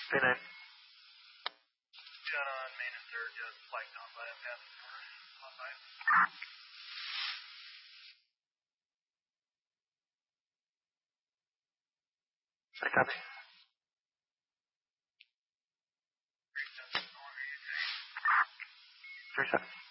P9. Shot on main and third, just flight down by him, passing hot by. I copy. 37.